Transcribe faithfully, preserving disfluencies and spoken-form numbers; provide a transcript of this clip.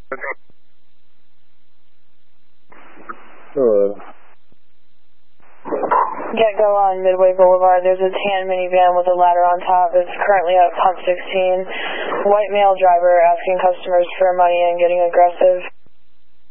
Hello. Get go on Midway Boulevard. There's a tan minivan with a ladder on top. It's currently at pump sixteen. White male driver asking customers for money and getting aggressive.